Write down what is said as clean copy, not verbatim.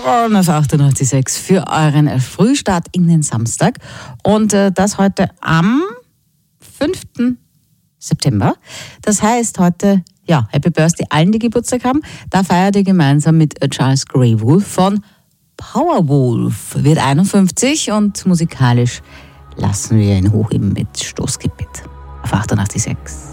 Power auf 88.6 für euren Frühstart in den Samstag. Und das heute am 5. September. Das heißt heute, ja, Happy Birthday allen, die Geburtstag haben. Da feiert ihr gemeinsam mit Charles Greywool von Powerwolf. Wird 51 und musikalisch lassen wir ihn hochheben mit Stoßgebet auf 88.6.